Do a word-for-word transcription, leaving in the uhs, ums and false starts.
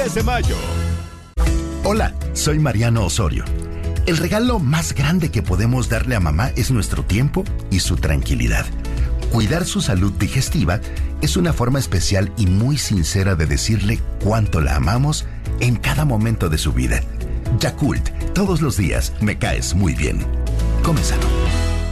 diez de mayo. Hola, soy Mariano Osorio. El regalo más grande que podemos darle a mamá es nuestro tiempo y su tranquilidad. Cuidar su salud digestiva es una forma especial y muy sincera de decirle cuánto la amamos en cada momento de su vida. Yakult, todos los días me caes muy bien. Come sano.